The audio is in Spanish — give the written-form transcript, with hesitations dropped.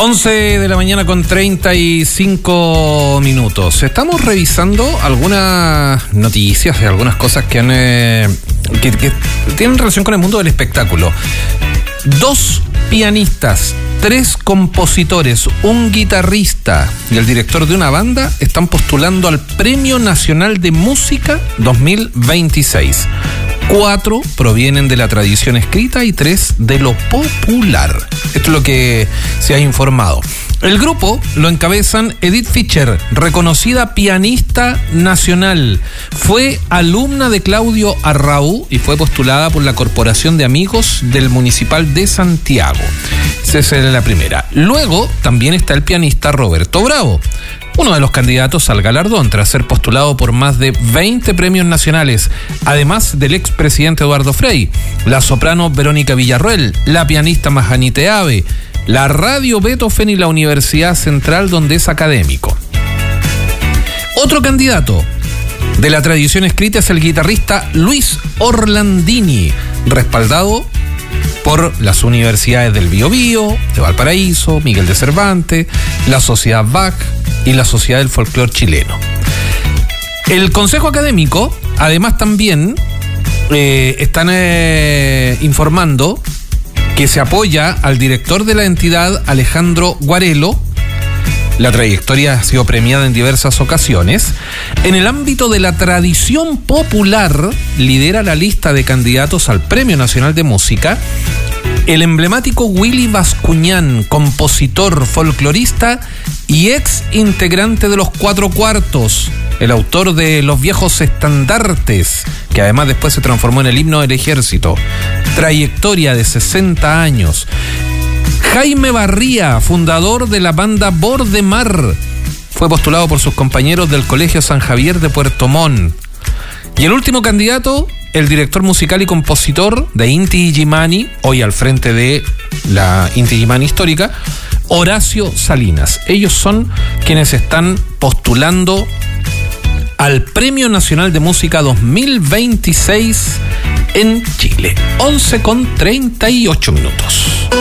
11 de la mañana con 35 minutos. Estamos revisando algunas noticias y algunas cosas que han que tienen relación con el mundo del espectáculo. 2 pianistas, 3 compositores, un guitarrista y el director de una banda están postulando al Premio Nacional de Música 2026. 4 provienen de la tradición escrita y 3 de lo popular. Esto es lo que se ha informado. El grupo lo encabezan Edith Fischer, reconocida pianista nacional. Fue alumna de Claudio Arrau y fue postulada por la Corporación de Amigos del Municipal de Santiago. Esa es la primera. Luego también está el pianista Roberto Bravo, uno de los candidatos al galardón tras ser postulado por más de 20 premios nacionales, además del expresidente Eduardo Frei, la soprano Verónica Villarroel, la pianista Majanite Ave, la radio Beethoven y la Universidad Central, donde es académico. Otro candidato de la tradición escrita es el guitarrista Luis Orlandini, respaldado por las universidades del Biobío, de Valparaíso, Miguel de Cervantes, la Sociedad Bach y la Sociedad del Folclor Chileno. El Consejo Académico, además, también están informando que se apoya al director de la entidad, Alejandro Guarelo. La trayectoria ha sido premiada en diversas ocasiones. En el ámbito de la tradición popular, lidera la lista de candidatos al Premio Nacional de Música el emblemático Willy Bascuñán, compositor, folclorista y ex integrante de Los Cuatro Cuartos, el autor de Los Viejos Estandartes, que además después se transformó en el himno del ejército. Trayectoria de 60 años. Jaime Barría, fundador de la banda Bordemar, fue postulado por sus compañeros del Colegio San Javier de Puerto Montt. Y el último candidato, el director musical y compositor de Inti Illimani, hoy al frente de la Inti Illimani histórica, Horacio Salinas. Ellos son quienes están postulando al Premio Nacional de Música 2026 en Chile. 11:38 minutos.